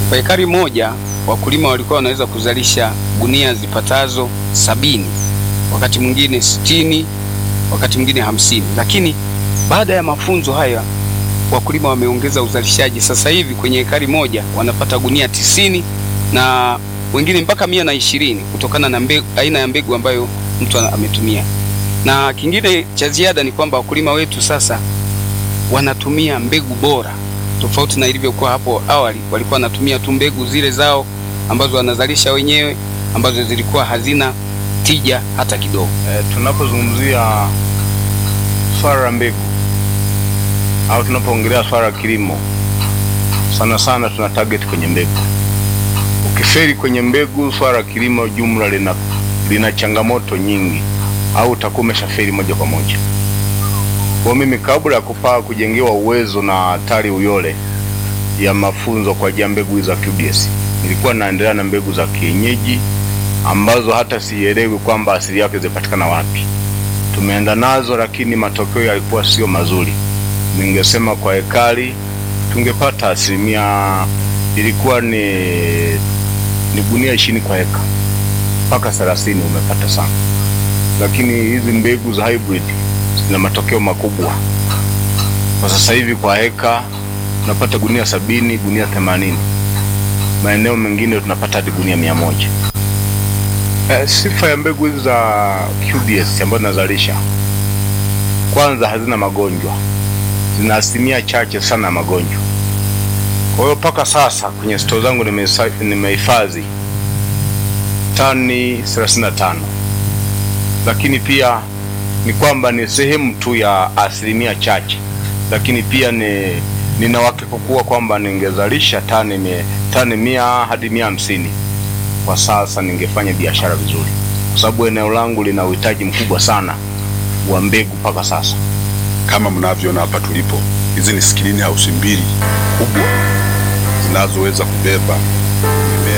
Kwa ekari moja wakulima walikuwa wanaweza kuzalisha gunia zipatazo 70, wakati mwingine 60, wakati mwingine 50. Lakini baada ya mafunzo haya wakulima wameongeza uzalishaji. Sasa hivi kwenye ekari moja wanapata gunia 90 na wengine mpaka 120 kutokana na aina ya mbegu ambayo mtu ametumia. Na kingine cha ziada ni kwamba wakulima wetu sasa wanatumia mbegu bora, tofauti na ilivyokuwa hapo awali. Walikuwa wanatumia tu mbegu zile zao ambazo wanazalisha wenyewe, ambazo zilikuwa hazina tija hata kidogo. Tunapozungumzia swala la mbegu au tunapoongelea swala la kilimo, sana sana tuna target kwenye mbegu. Ukifeli kwenye mbegu, swala la kilimo jumla lina changamoto nyingi, au utakuwa umeshafeli moja kwa moja. Kwa mimi kabla ya kujengewa uwezo na TARI Uyole ya mafunzo kwa ajili ya mbegu za QDS, nilikuwa naendelea na mbegu za kienyeji ambazo hata sielewi kwamba asili yake zipatikana wapi. Tumeenda nazo, lakini matokeo yalikuwa sio mazuri. Ningesema kwa ekari tungepata asilimia, ilikuwa ni gunia 20 kwa eka mpaka 30 umepata sana. Lakini hizi mbegu za hybrid zina matokeo makubwa. Kwa sasa hivi kwa eka tunapata gunia 70, gunia 80. Maeneo mengine tunapata hadi gunia 100. Sifa ya mbegu hizi za QDS ambazo nazalisha, kwanza hazina magonjwa, zina asilimia chache sana magonjwa. Kwa hiyo mpaka sasa kwenye store zangu nimehifadhi tani 35. Lakini pia ni kwamba ni sehemu tu ya asilimia chache, lakini pia nina uhakika kuwa kwamba ningezalisha tani 100 hadi 150. Kwa sasa ningefanya biashara vizuri, kwa sababu eneo langu lina uhitaji mkubwa sana wa mbegu mpaka sasa. Kama mnavyoona hapa tulipo, hizi ni skrini house mbili kubwa zinazoweza kubeba